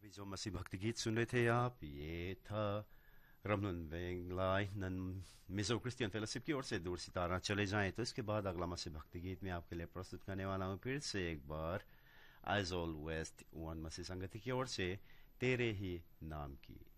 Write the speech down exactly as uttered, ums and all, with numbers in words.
अभी जो मसीह भक्ति गीत सुन रहे थे आप, ये था Raman वेंगलाई none Mizo Christian fellowship की ओर से दूर सितारा चले जाएं। तो इसके बाद अगला मसीह भक्ति गीत मैं आपके लिए प्रस्तुत करने वाला हूं फिर से एक बार एज ऑलवेज वन मसीह संगति की ओर से तेरे ही नाम की।